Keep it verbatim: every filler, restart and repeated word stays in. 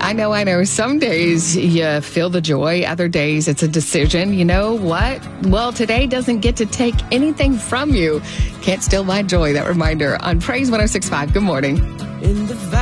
I know, I know. Some days you feel the joy. Other days it's a decision. You know what? Well, today doesn't get to take anything from you. Can't steal my joy. That reminder on Praise one oh six point five. Good morning. In the